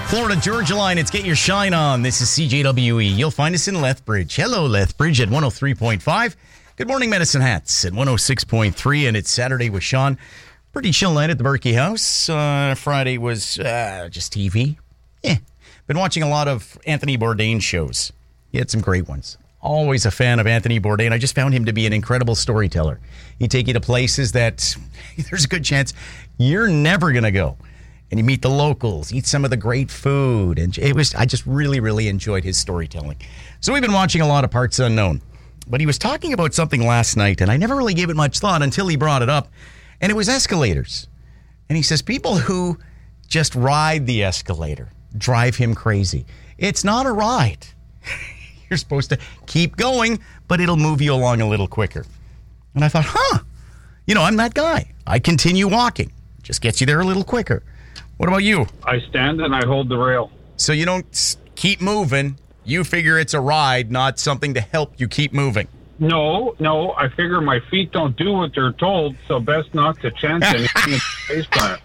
Florida Georgia Line, it's Get Your Shine On. This is CJWE. You'll find us in Lethbridge. Hello, Lethbridge at 103.5. Good morning, Medicine Hats at 106.3. And it's Saturday with Sean. Pretty chill night at the Berkey House. Friday was just TV. Been watching a lot of Anthony Bourdain shows. He had some great ones. Always a fan of Anthony Bourdain. I just found him to be an incredible storyteller. He'd take you to places that there's a good chance you're never going to go. And you meet the locals, eat some of the great food. And I just really, really enjoyed his storytelling. So we've been watching a lot of Parts Unknown. But he was talking about something last night, and I never really gave it much thought until he brought it up. And it was escalators. And he says people who just ride the escalator drive him crazy. It's not a ride. You're supposed to keep going, but it'll move you along a little quicker. And I thought, I'm that guy. I continue walking. Just gets you there a little quicker. What about you? I stand and I hold the rail. So you don't keep moving. You figure it's a ride, not something to help you keep moving. No. I figure my feet don't do what they're told, so best not to chance anything in space planet.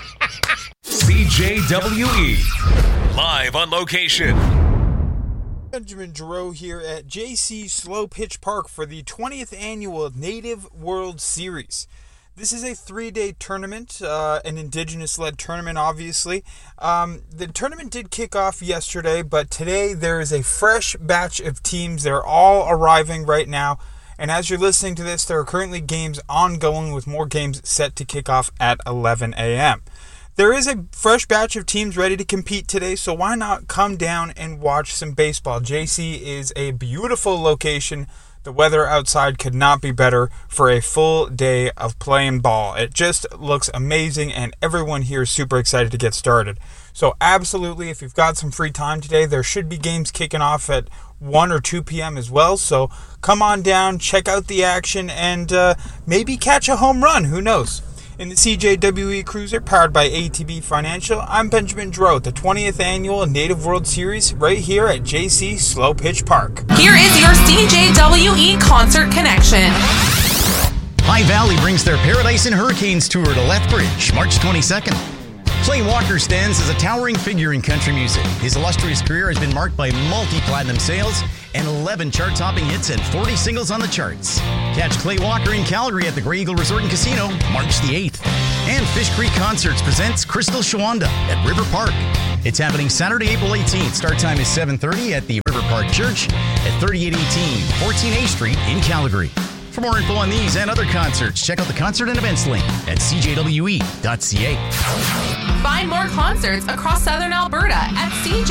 CJWE. Live on location. Benjamin Giroux here at JC Slow Pitch Park for the 20th annual Native World Series. This is a 3-day tournament, an Indigenous-led tournament, obviously. The tournament did kick off yesterday, but today there is a fresh batch of teams. They're all arriving right now. And as you're listening to this, there are currently games ongoing with more games set to kick off at 11 a.m. There is a fresh batch of teams ready to compete today, so why not come down and watch some baseball? JC is a beautiful location. The weather outside could not be better for a full day of playing ball. It just looks amazing, and everyone here is super excited to get started. So absolutely, if you've got some free time today, there should be games kicking off at 1 or 2 p.m. as well. So come on down, check out the action, and maybe catch a home run. Who knows? In the CJWE Cruiser, powered by ATB Financial, I'm Benjamin Giroux, the 20th annual Native World Series, right here at JC Slow Pitch Park. Here is your CJWE Concert Connection. High Valley brings their Paradise and Hurricanes tour to Lethbridge, March 22nd. Clay Walker stands as a towering figure in country music. His illustrious career has been marked by multi-platinum sales and 11 chart-topping hits and 40 singles on the charts. Catch Clay Walker in Calgary at the Grey Eagle Resort and Casino, March the 8th. And Fish Creek Concerts presents Crystal Shawanda at River Park. It's happening Saturday, April 18th. Start time is 7:30 at the River Park Church at 3818 14A Street in Calgary. For more info on these and other concerts, check out the concert and events link at cjwe.ca. Find more concerts across Southern Alberta at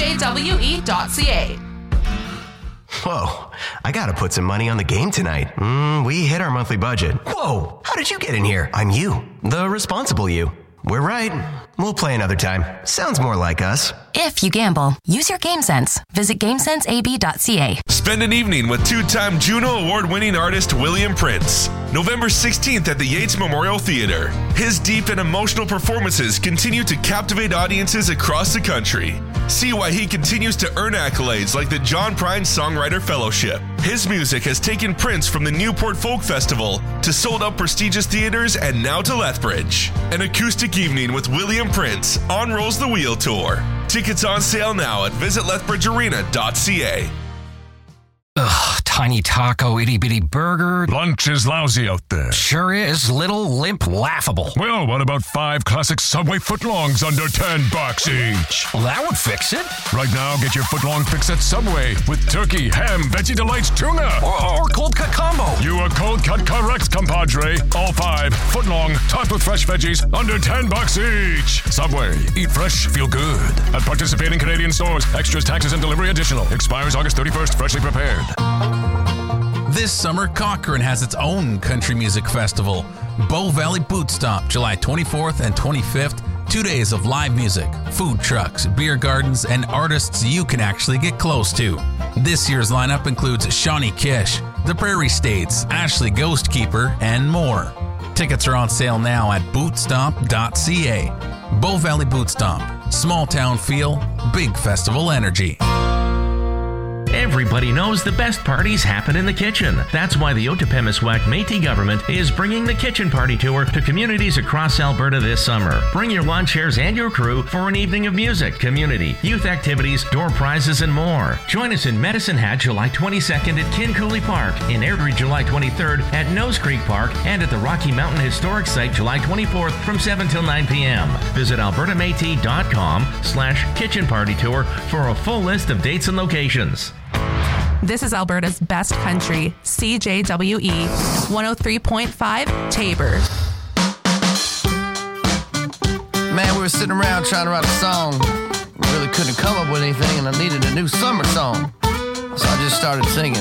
cjwe.ca. Whoa, I gotta put some money on the game tonight. We hit our monthly budget. Whoa, how did you get in here? I'm you, the responsible you. We're right. We'll play another time. Sounds more like us. If you gamble, use your GameSense. Visit GameSenseAB.ca. Spend an evening with two-time Juno Award-winning artist William Prince. November 16th at the Yates Memorial Theater. His deep and emotional performances continue to captivate audiences across the country. See why he continues to earn accolades like the John Prine Songwriter Fellowship. His music has taken Prince from the Newport Folk Festival to sold-out prestigious theaters and now to Lethbridge. An acoustic evening with William Prince on Rolls the Wheel Tour. Tickets on sale now at visitlethbridgearena.ca. Ugh, tiny taco, itty-bitty burger. Lunch is lousy out there. Sure is. Little, limp, laughable. Well, what about 5 classic Subway footlongs under $10 each? Well, that would fix it. Right now, get your footlong fix at Subway with turkey, ham, veggie delights, tuna. Or cold cut combo. You are cold cut correct, compadre. All 5 footlong, topped with fresh veggies, under $10 each. Subway. Eat fresh, feel good. At participating Canadian stores. Extras, taxes, and delivery additional. Expires August 31st. Freshly prepared. This summer, Cochrane has its own country music festival, Bow Valley Boot Stomp, July 24th and 25th. 2 days of live music, food trucks, beer gardens, and artists you can actually get close to. This year's lineup includes Shawnee Kish, The Prairie States, Ashley Ghostkeeper, and more. Tickets are on sale now at bootstomp.ca. Bow Valley Boot Stomp, small town feel, big festival energy. Everybody knows the best parties happen in the kitchen. That's why the Otopemiswak Métis government is bringing the Kitchen Party Tour to communities across Alberta this summer. Bring your lawn chairs and your crew for an evening of music, community, youth activities, door prizes, and more. Join us in Medicine Hat July 22nd at Kincooley Park, in Airdrie July 23rd at Nose Creek Park, and at the Rocky Mountain Historic Site July 24th from 7 till 9 p.m. Visit albertamétis.com/Kitchen Party Tour for a full list of dates and locations. This is Alberta's best country, CJWE 103.5 Tabor. Man, we were sitting around trying to write a song. We really couldn't come up with anything, and I needed a new summer song. So I just started singing.